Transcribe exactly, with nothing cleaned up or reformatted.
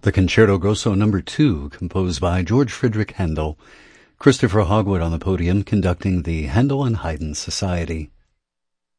The Concerto Grosso Number two, composed by George Friedrich Handel. Christopher Hogwood on the podium, conducting the Handel and Haydn Society.